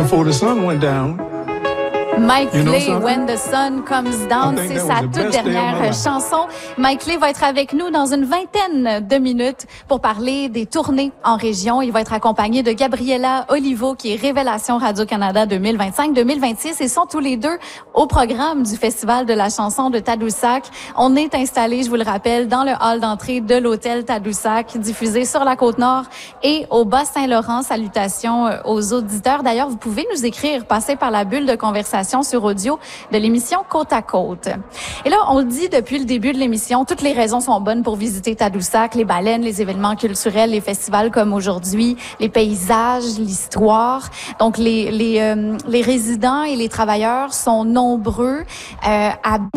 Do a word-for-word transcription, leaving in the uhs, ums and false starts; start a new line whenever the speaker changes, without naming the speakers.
before the sun went down.
Mike
You know
Lay,
something?
When the Sun Comes Down,
I think
c'est
that was
sa
the
toute
best day of my
dernière
life.
chanson. Mike Lay va être avec nous dans une vingtaine de minutes pour parler des tournées en région. Il va être accompagné de Gabriela Olivo, qui est Révélation Radio-Canada deux mille vingt-cinq deux mille vingt-six. Ils sont tous les deux au programme du Festival de la chanson de Tadoussac. On est installé, je vous le rappelle, dans le hall d'entrée de l'hôtel Tadoussac, diffusé sur la Côte-Nord et au Bas-Saint-Laurent. Salutations aux auditeurs. D'ailleurs, vous pouvez nous écrire, passer par la bulle de conversation sur audio de l'émission Côte à Côte. Et là, on le dit depuis le début de l'émission, toutes les raisons sont bonnes pour visiter Tadoussac, les baleines, les événements culturels, les festivals comme aujourd'hui, les paysages, l'histoire. Donc, les, les, euh, les résidents et les travailleurs sont nombreux euh, à